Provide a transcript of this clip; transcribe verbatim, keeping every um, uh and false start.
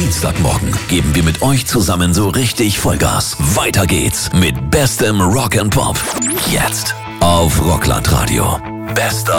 Dienstagmorgen geben wir mit euch zusammen so richtig Vollgas. Weiter geht's mit bestem Rock and Pop. Jetzt auf Rockland Radio. Best of